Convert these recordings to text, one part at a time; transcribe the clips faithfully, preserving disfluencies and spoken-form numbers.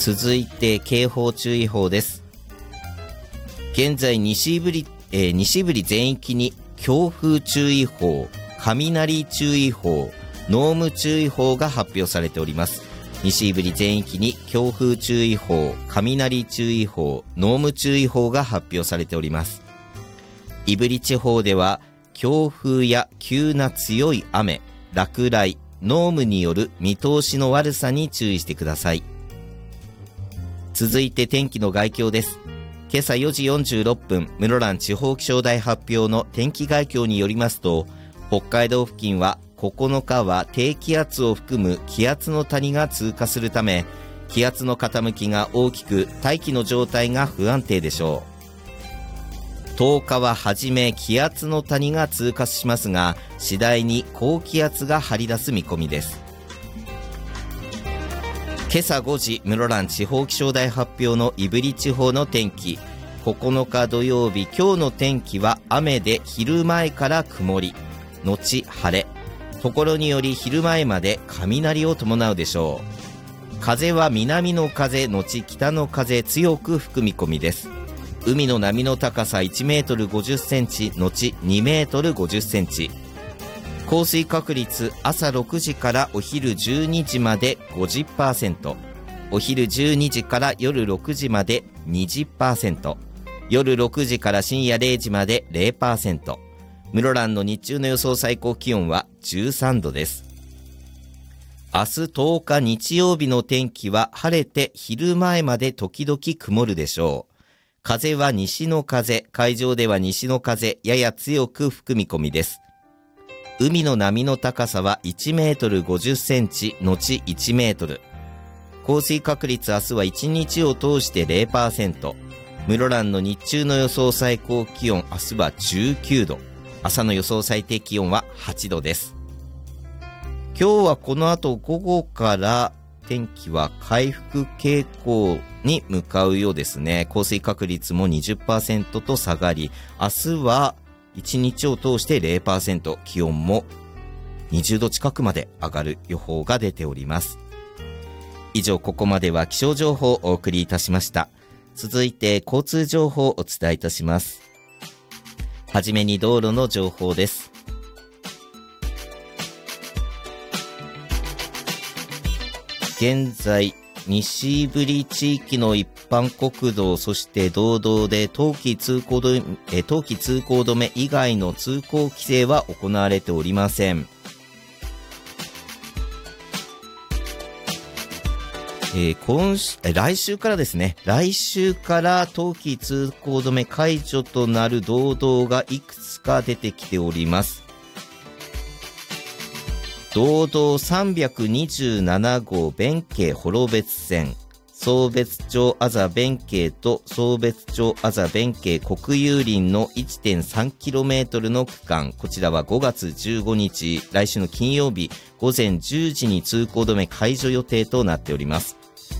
続いて警報注意報です。現在西ぶり、えー、西ぶり全域に強風注意報、雷注意報、濃霧注意報が発表されております。西ぶり全域に強風注意報、雷注意報、濃霧注意報が発表されております。胆振地方では強風や急な強い雨、落雷、濃霧による見通しの悪さに注意してください。続いて天気の概況です。今朝よじよんじゅうろっぷん、室蘭地方気象台発表の天気概況によりますと、北海道付近はここのかは低気圧を含む気圧の谷が通過するため、気圧の傾きが大きく大気の状態が不安定でしょう。とおかははじめ気圧の谷が通過しますが、次第に高気圧が張り出す見込みです。今朝ごじ、室蘭地方気象台発表の胆振地方の天気。ここのか土曜日、今日の天気は雨で昼前から曇り、後晴れ。ところにより昼前まで雷を伴うでしょう。風は南の風、後北の風強く吹く見込みです。海の波の高さいちメートルごじゅっセンチ、後にメートルごじゅっセンチ。降水確率朝ろくじからお昼じゅうにじまで ごじゅっパーセント、お昼じゅうにじから夜ろくじまで にじゅっパーセント、夜ろくじから深夜れいじまで ゼロパーセント。室蘭の日中の予想最高気温はじゅうさんどです。明日とおか日曜日の天気は晴れて昼前まで時々曇るでしょう。風は西の風、海上では西の風、やや強く吹く見込みです。海の波の高さはいちメートルごじゅっセンチ、後いちメートル。降水確率明日はいちにちを通して ゼロパーセント。室蘭の日中の予想最高気温、明日はじゅうきゅうど。朝の予想最低気温ははちどです。今日はこの後午後から天気は回復傾向に向かうようですね。降水確率も にじゅっパーセント と下がり、明日はいちにちを通して ゼロパーセント、気温もにじゅうど近くまで上がる予報が出ております。以上、ここまでは気象情報をお送りいたしました。続いて交通情報をお伝えいたします。はじめに道路の情報です。現在、西ぶり地域の一般国道、そして道道で冬季通行止め、え冬季通行止め以外の通行規制は行われておりません。えー、今週、来週からですね、来週から冬季通行止め解除となる道道がいくつか出てきております。道道さんびゃくにじゅうななごう弁慶幌別線、壮別町あざ弁慶と壮別町あざ弁慶国有林の いってんさんキロメートル の区間、こちらはごがつじゅうごにち、来週の金曜日午前じゅうじに通行止め解除予定となっております。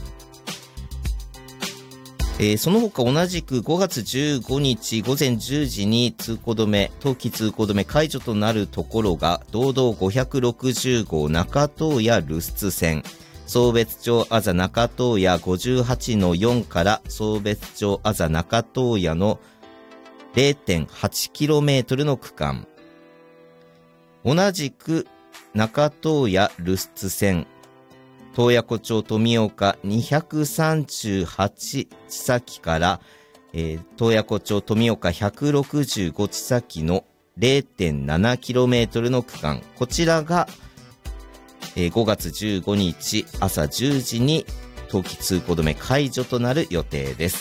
えー、その他同じくごがつじゅうごにち午前じゅうじに通行止め、冬季通行止め解除となるところが、道道ごひゃくろくじゅうごう中東谷留守線、壮別町あざ中東谷 ごじゅうはちのよん から壮別町あざ中東谷の れいてんはちキロメートル の区間、同じく中東谷留守線、洞爺湖町富岡にひゃくさんじゅうはち地先から、えー、洞爺湖町富岡ひゃくろくじゅうご地先の れいてんななキロメートル の区間、こちらが、えー、ごがつじゅうごにち朝じゅうじに冬季通行止め解除となる予定です。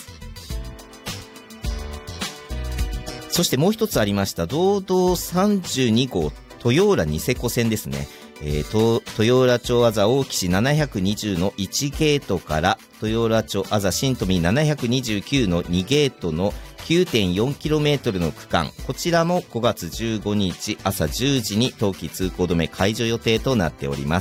そしてもう一つありました道道さんじゅうにごう豊浦ニセコ線ですね。えー、豊浦町あざ大岸ななひゃくにじゅうのいちゲートから豊浦町あざ新富ななひゃくにじゅうきゅうのにゲートの きゅうてんよんキロメートル の区間、こちらもごがつじゅうごにち朝じゅうじに冬季通行止め解除予定となっております。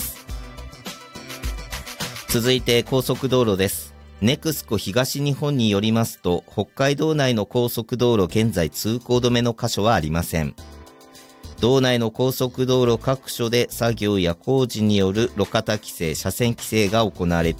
続いて高速道路です。ネクスコ東日本によりますと、北海道内の高速道路現在通行止めの箇所はありません。道内の高速道路各所で作業や工事による路肩規制、車線規制が行われて